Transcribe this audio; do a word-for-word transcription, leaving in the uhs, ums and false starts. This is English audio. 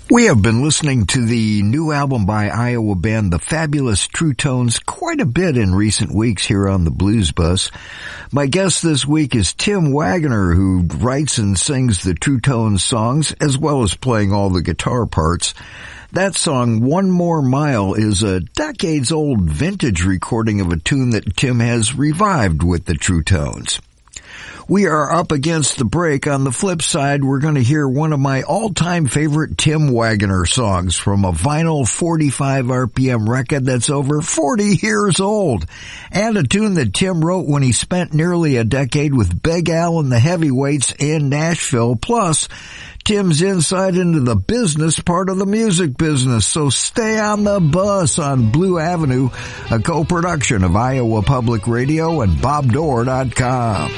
We have been listening to the new album by Iowa band The Fabulous True Tones quite a bit in recent weeks here on the Blues Bus. My guest this week is Tim Waggoner, who writes and sings the True Tones songs as well as playing all the guitar parts. That song, One More Mile, is a decades-old vintage recording of a tune that Tim has revived with the True Tones. We are up against the break. On the flip side, we're going to hear one of my all-time favorite Tim Waggoner songs from a vinyl forty-five R P M record that's over forty years old, and a tune that Tim wrote when he spent nearly a decade with Big Al and the Heavyweights in Nashville, plus Tim's insight into the business part of the music business. So stay on the bus on Blue Avenue, a co-production of Iowa Public Radio and Bob Dore dot com.